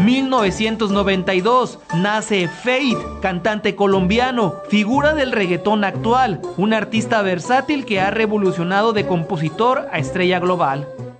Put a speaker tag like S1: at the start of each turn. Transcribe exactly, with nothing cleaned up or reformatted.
S1: mil novecientos noventa y dos nace Feid, cantante colombiano, figura del reggaetón actual, un artista versátil que ha revolucionado de compositor a estrella global.